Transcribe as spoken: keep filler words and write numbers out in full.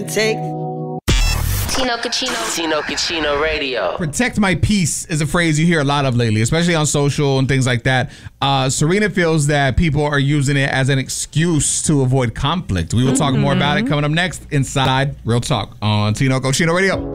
Take Tino Cucino. Tino Cucino Radio. Protect my peace is a phrase you hear a lot of lately, especially on social and things like that. Uh, Serena feels that people are using it as an excuse to avoid conflict. We will mm-hmm. talk more about it coming up next inside Real Talk on Tino Cucino Radio.